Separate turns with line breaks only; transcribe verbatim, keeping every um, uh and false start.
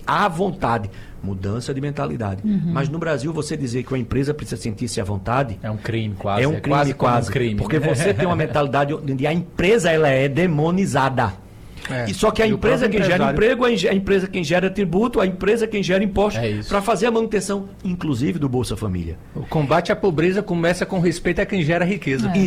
à vontade. Mudança de mentalidade. Uhum. Mas no Brasil, você dizer que uma empresa precisa sentir-se à vontade...
É um crime quase.
É um
é
crime
quase.
quase.
Um crime.
Porque você tem uma mentalidade onde a empresa ela é demonizada. É. E só que a
e
empresa quem
empresário...
gera emprego, a empresa quem gera tributo, a empresa quem gera imposto,
é
para fazer a manutenção, inclusive, do Bolsa Família.
O combate à pobreza começa com respeito a quem gera riqueza.
É.